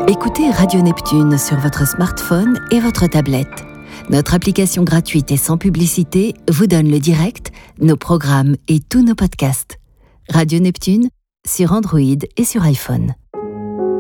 Écoutez Radio Neptune sur votre smartphone et votre tablette. Notre application gratuite et sans publicité vous donne le direct, nos programmes et tous nos podcasts. Radio Neptune sur Android et sur iPhone.